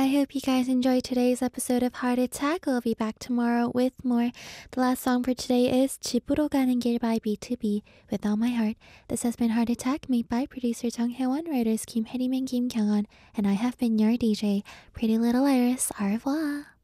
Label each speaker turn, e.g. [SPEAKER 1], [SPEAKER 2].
[SPEAKER 1] hope you guys enjoyed today's episode of Heart Attack. We'll be back tomorrow with more. The last song for today is 집으로 가는 길 by B2B with All My Heart. This has been Heart Attack, made by producer Jung Hye-won, writers Kim Hae-rim and Kim Kyung-won, and I have been your DJ, Pretty Little Iris. Au revoir.